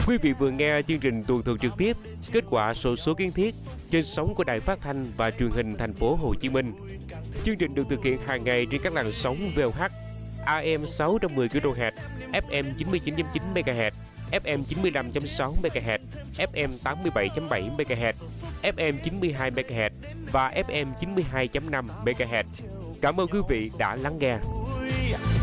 Quý vị vừa nghe chương trình tuần thuật trực tiếp kết quả xổ số kiến thiết trên sóng của Đài Phát thanh và Truyền hình Thành phố Hồ Chí Minh. Chương trình được thực hiện hàng ngày trên các làn sóng VOH, AM 610 kHz, FM 99.9 MHz, FM 95.6 MHz, FM 87.7 MHz, FM 92 MHz và FM 92.5 MHz. Cảm ơn quý vị đã lắng nghe.